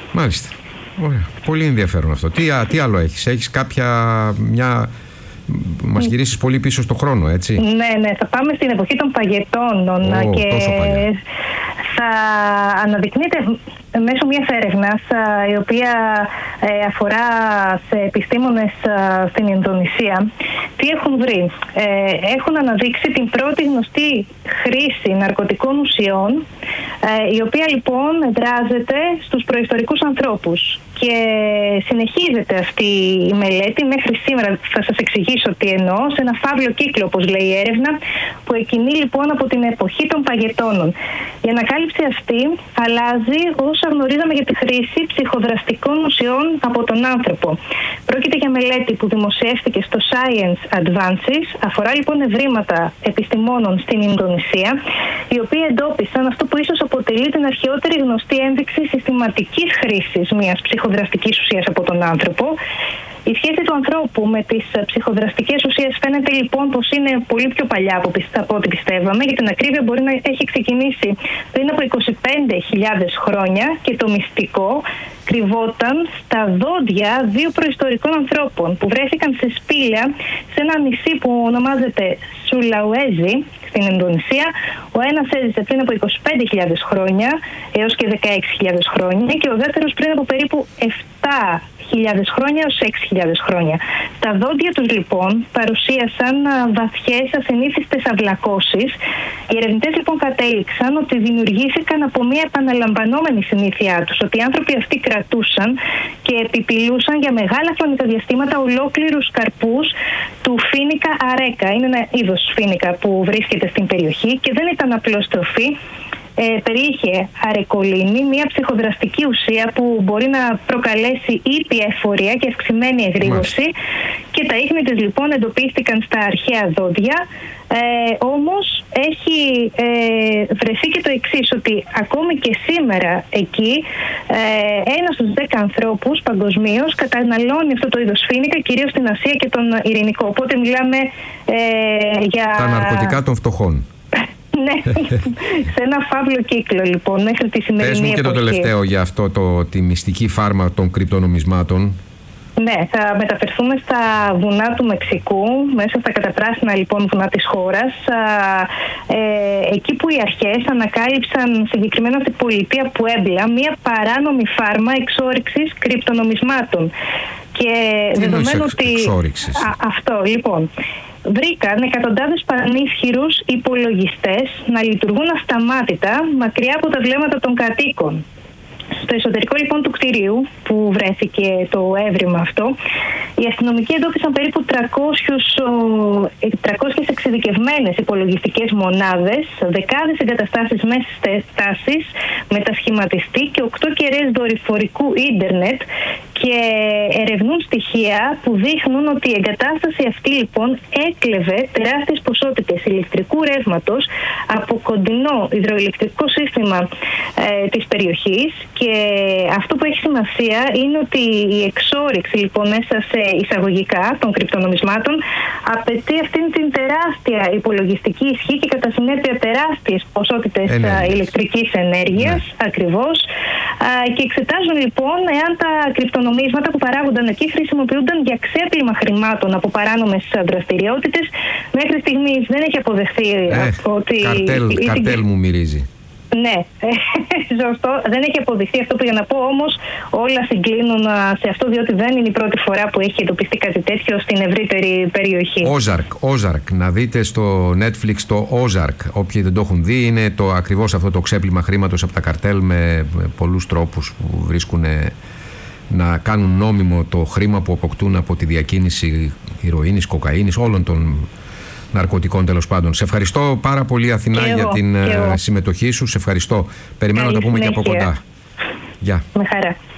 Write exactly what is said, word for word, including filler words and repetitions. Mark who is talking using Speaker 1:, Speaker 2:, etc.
Speaker 1: Μάλιστα. Ωραία. Πολύ ενδιαφέρον αυτό. Τι, τι άλλο έχεις? Έχεις κάποια μια... Μας γυρίσεις πολύ πίσω στο χρόνο, έτσι?
Speaker 2: Ναι, ναι. Θα πάμε στην εποχή των παγετώνων.
Speaker 1: Oh,
Speaker 2: και
Speaker 1: τόσο παλιά.
Speaker 2: θα αναδεικνύεται μέσω μιας έρευνας η οποία ε, αφορά σε επιστήμονες ε, στην Ινδονησία. Τι έχουν βρει? Ε, έχουν αναδείξει την πρώτη γνωστή χρήση ναρκωτικών ουσιών, ε, η οποία λοιπόν δράζεται στους προϊστορικούς ανθρώπους. Και συνεχίζεται αυτή η μελέτη μέχρι σήμερα. Θα σας εξηγήσω τι εννοώ. Σε ένα φαύλο κύκλο, όπως λέει η έρευνα, που εκκινεί λοιπόν από την εποχή των παγετώνων. Η ανακάλυψη αυτή αλλάζει όσα γνωρίζαμε για τη χρήση ψυχοδραστικών ουσιών από τον άνθρωπο. Πρόκειται για μελέτη που δημοσιεύτηκε στο Science Advances. Αφορά λοιπόν ευρήματα επιστημόνων στην Ινδονησία, οι οποίοι εντόπισαν αυτό που ίσως αποτελεί την αρχαιότερη γνωστή ένδειξη συστηματικής χρήσης μιας ψυχοδραστικής ουσίας από τον άνθρωπο. Η σχέση του ανθρώπου με τις ψυχοδραστικές ουσίες φαίνεται λοιπόν πως είναι πολύ πιο παλιά από, από ό,τι πιστεύαμε. Για την ακρίβεια μπορεί να έχει ξεκινήσει πριν από είκοσι πέντε χιλιάδες χρόνια και το μυστικό κρυβόταν στα δόντια δύο προϊστορικών ανθρώπων που βρέθηκαν σε σπήλαια σε ένα νησί που ονομάζεται Σουλαουέζι στην Ινδονησία. Ο ένας έζησε πριν από είκοσι πέντε χιλιάδες χρόνια έως και δεκαέξι χιλιάδες χρόνια και ο δεύτερος πριν από περίπου επτά χιλιάδες χρόνια έως έξι χιλιάδες χρόνια. Τα δόντια τους λοιπόν παρουσίασαν βαθιές ασυνήθιστες αυλακώσεις. Οι ερευνητές λοιπόν κατέληξαν ότι δημιουργήθηκαν από μια επαναλαμβανόμενη συνήθειά τους, ότι οι άνθρωποι αυτοί κρατούσαν και επιπηλούσαν για μεγάλα χρονικά διαστήματα ολόκληρους καρπούς του φοίνικα αρέκα. Είναι ένα είδος φοίνικα που βρίσκεται στην περιοχή και δεν ήταν απλώς τροφή. Ε, περιείχε αρεκολίνη, μια ψυχοδραστική ουσία που μπορεί να προκαλέσει ήπια εφορία και αυξημένη εγρήγορση. Και τα ίχνη της λοιπόν εντοπίστηκαν στα αρχαία δόντια. Ε, όμως έχει ε, βρεθεί και το εξής, ότι ακόμη και σήμερα εκεί ε, ένας στους δέκα ανθρώπους παγκοσμίως καταναλώνει αυτό το είδος φοίνικα, κυρίως στην Ασία και τον Ειρηνικό. Οπότε μιλάμε ε, για...
Speaker 1: τα ναρκωτικά των φτωχών.
Speaker 2: Ναι, σε ένα φαύλο κύκλο λοιπόν μέχρι τη σημερινή εποχή.
Speaker 1: Πες μου και το τελευταίο για αυτό το, τη μυστική φάρμα των κρυπτονομισμάτων.
Speaker 2: Ναι, θα μεταφερθούμε στα βουνά του Μεξικού, μέσα στα καταπράσινα λοιπόν βουνά της χώρας, ε, εκεί που οι αρχές ανακάλυψαν συγκεκριμένα στην πολιτεία Πουέμπλα μια παράνομη φάρμα εξόρυξης κρυπτονομισμάτων. Και
Speaker 1: τι
Speaker 2: δεδομένου
Speaker 1: εξ,
Speaker 2: ότι...
Speaker 1: εξόρυξης?
Speaker 2: Α, αυτό λοιπόν. Βρήκαν εκατοντάδες πανίσχυρους υπολογιστές να λειτουργούν ασταμάτητα μακριά από τα βλέμματα των κατοίκων. Στο εσωτερικό λοιπόν του κτηρίου που βρέθηκε το έβριμα αυτό, οι αστυνομικοί εντόπισαν περίπου τριακόσιες εξειδικευμένες υπολογιστικές μονάδες, δεκάδες εγκαταστάσεις μέσης τάσης, μετασχηματιστή και οκτώ κεραίες δορυφορικού ίντερνετ, και ερευνούν στοιχεία που δείχνουν ότι η εγκατάσταση αυτή λοιπόν έκλεβε τεράστιες ποσότητες ηλεκτρικού ρεύματος από κοντινό υδροηλεκτρικό σύστημα ε, της περιοχής. Και αυτό που έχει σημασία είναι ότι η εξόρυξη λοιπόν μέσα σε εισαγωγικά των κρυπτονομισμάτων απαιτεί αυτήν την τεράστια υπολογιστική ισχύ και κατά συνέπεια τεράστιες ποσότητες ενέργειας. ηλεκτρικής ενέργειας, ναι. Ακριβώς. Α, και εξετάζουν λοιπόν εάν τα κρυπτονομίσματα που παράγονταν εκεί χρησιμοποιούνταν για ξέπλυμα χρημάτων από παράνομες δραστηριότητες. Μέχρι στιγμής δεν έχει αποδεχθεί
Speaker 1: ε,
Speaker 2: ότι...
Speaker 1: Καρτέλ, η... καρτέλ μου μυρίζει.
Speaker 2: Ναι, σωστό. Δεν έχει αποδειχθεί αυτό που για να πω, όμως όλα συγκλίνουν σε αυτό, διότι δεν είναι η πρώτη φορά που έχει εντοπιστεί κάτι τέτοιο στην ευρύτερη περιοχή.
Speaker 1: Ozark, Ozark. Να δείτε στο Netflix το Ozark. Όποιοι δεν το έχουν δει, είναι το ακριβώς αυτό το ξέπλυμα χρήματος από τα καρτέλ με, με πολλούς τρόπους που βρίσκουν να κάνουν νόμιμο το χρήμα που αποκτούν από τη διακίνηση ηρωίνης, κοκαίνης, όλων των ναρκωτικών τέλος πάντων. Σε ευχαριστώ πάρα πολύ, Αθηνά, για την συμμετοχή σου. Σε ευχαριστώ. Περιμένω να τα πούμε και από κοντά. Γεια.
Speaker 2: Με χαρά.